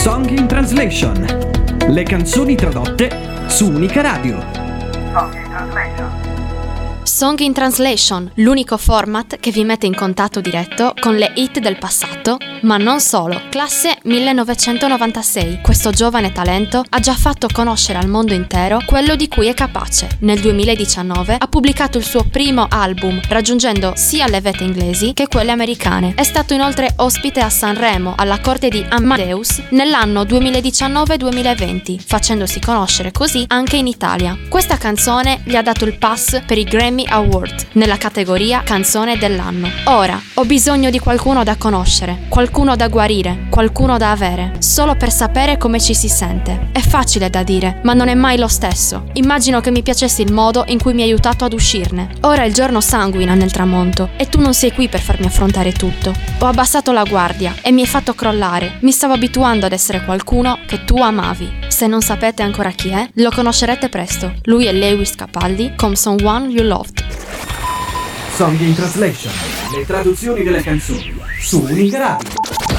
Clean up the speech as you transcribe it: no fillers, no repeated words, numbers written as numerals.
Song in Translation. Le canzoni tradotte su Unica Radio. Song in Translation, l'unico format che vi mette in contatto diretto con le hit del passato, ma non solo. Classe 1996, questo giovane talento ha già fatto conoscere al mondo intero quello di cui è capace. Nel 2019 ha pubblicato il suo primo album, raggiungendo sia le vette inglesi che quelle americane. È stato inoltre ospite a Sanremo, alla corte di Amadeus, nell'anno 2019-2020, facendosi conoscere così anche in Italia. Questa canzone gli ha dato il pass per i Grammy Award nella categoria Canzone dell'anno. Ora ho bisogno di qualcuno da conoscere, qualcuno da guarire, qualcuno da avere, solo per sapere come ci si sente. È facile da dire, ma non è mai lo stesso. Immagino che mi piacesse il modo in cui mi hai aiutato ad uscirne. Ora il giorno sanguina nel tramonto e tu non sei qui per farmi affrontare tutto. Ho abbassato la guardia e mi hai fatto crollare. Mi stavo abituando ad essere qualcuno che tu amavi. Se non sapete ancora chi è, lo conoscerete presto. Lui è Lewis Capaldi con Someone You Loved. Song in Translation. Le traduzioni delle canzoni su Unica Radio.